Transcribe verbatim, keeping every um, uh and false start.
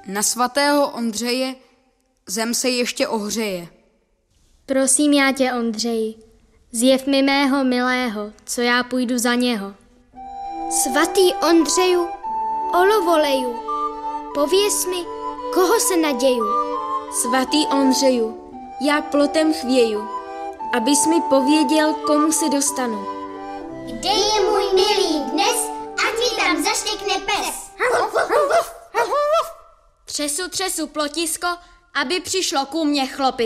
Na svatého Ondřeje zem se ještě ohřeje. Prosím já tě, Ondřeji, zjev mi mého milého, co já půjdu za něho. Svatý Ondřeju, olovoleju, pověz mi, koho se naděju. Svatý Ondřeju, já plotem chvěju, abys mi pověděl, komu se dostanu. Kde je můj milý dnes, ať mi tam zaštěkne pes. Třesu, třesu, plotisko, aby přišlo ku mně chlopisko.